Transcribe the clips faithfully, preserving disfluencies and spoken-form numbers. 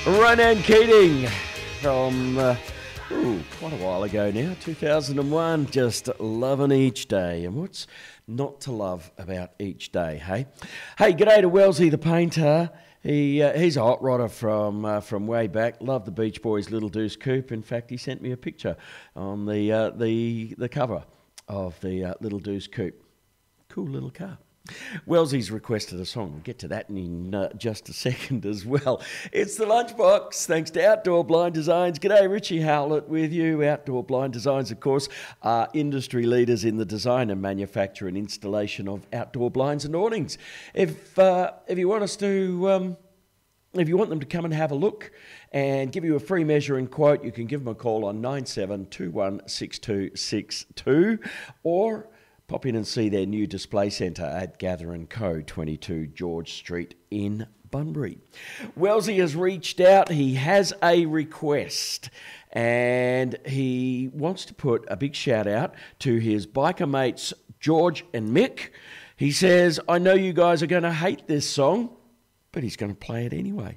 Ronan Keating from uh, ooh, quite a while ago now, two thousand one, just loving each day. And what's not to love about each day, hey? Hey, g'day to Wellesley the painter. He uh, He's a hot rodder from uh, from way back. Loved the Beach Boys' Little Deuce Coupe. In fact, he sent me a picture on the uh, the the cover of the uh, Little Deuce Coupe. Cool little car. Wellesley's requested a song. We'll get to that in uh, just a second as well. It's the Lunchbox, thanks to Outdoor Blind Designs. G'day, Richie Howlett with you. Outdoor Blind Designs, of course, are industry leaders in the design and manufacture and installation of outdoor blinds and awnings. If uh, if you want us to... Um, If you want them to come and have a look and give you a free measure and quote, you can give them a call on nine seven two one six two six two or pop in and see their new display centre at Gather and Co, twenty-two George Street in Bunbury. Wellesley has reached out. He has a request and he wants to put a big shout out to his biker mates George and Mick. He says, I know you guys are going to hate this song, but he's going to play it anyway.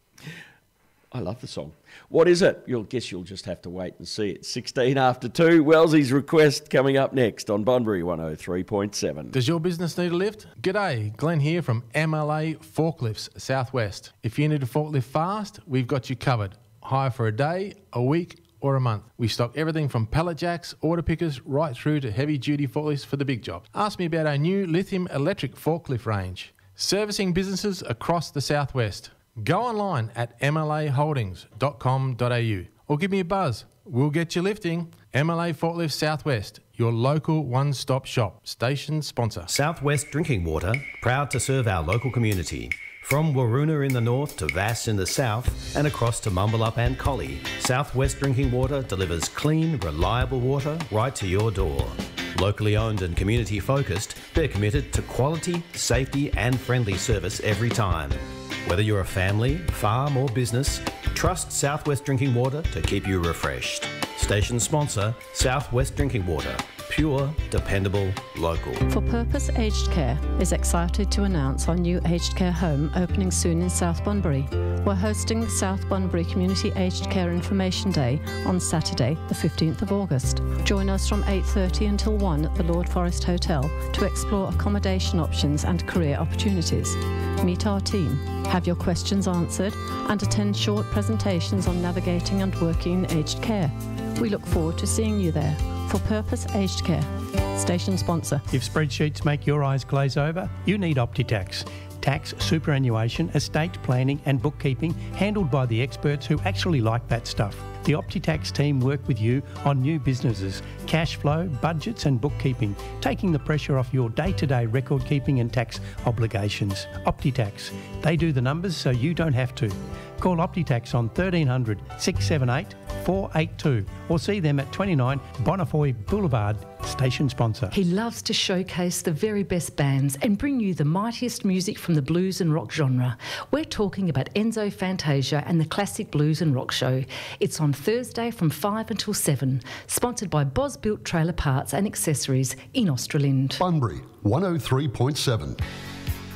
I love the song. What is it? You'll guess you'll just have to wait and see. It's sixteen after two. Wellesley's request coming up next on Bunbury one oh three point seven. Does your business need a lift? G'day, Glenn here from M L A Forklifts Southwest. If you need a forklift fast, we've got you covered. Hire for a day, a week or a month. We stock everything from pallet jacks, order pickers, right through to heavy duty forklifts for the big jobs. Ask me about our new lithium electric forklift range. Servicing businesses across the southwest. Go online at m l a holdings dot com dot a u or give me a buzz. We'll get you lifting. M L A Forklift Southwest, your local one-stop shop. Station sponsor. Southwest Drinking Water, proud to serve our local community. From Waroona in the north to Vass in the south and across to Mumbalup and Collie, Southwest Drinking Water delivers clean, reliable water right to your door. Locally owned and community focused, they're committed to quality, safety and friendly service every time. Whether you're a family, farm or business, trust Southwest Drinking Water to keep you refreshed. Station sponsor, Southwest Drinking Water. Pure, dependable, local. For Purpose Aged Care is excited to announce our new aged care home opening soon in South Bunbury. We're hosting the South Bunbury Community Aged Care Information Day on Saturday, the fifteenth of August. Join us from eight thirty until one at the Lord Forest Hotel to explore accommodation options and career opportunities. Meet our team, have your questions answered, and attend short presentations on navigating and working in aged care. We look forward to seeing you there. For Purpose Aged Care. Station sponsor. If spreadsheets make your eyes glaze over, you need OptiTax. Tax, superannuation, estate planning and bookkeeping handled by the experts who actually like that stuff. The OptiTax team work with you on new businesses, cash flow, budgets and bookkeeping, taking the pressure off your day-to-day record keeping and tax obligations. OptiTax. They do the numbers so you don't have to. Call OptiTax on thirteen hundred, six seven eight, four eight two or see them at twenty-nine Bonnefoy Boulevard. Station sponsor. He loves to showcase the very best bands and bring you the mightiest music from the blues and rock genre. We're talking about Enzo Fantasia and the Classic Blues and Rock Show. It's on Thursday from five until seven. Sponsored by Boz Built Trailer Parts and Accessories in Australind. Bunbury one oh three point seven.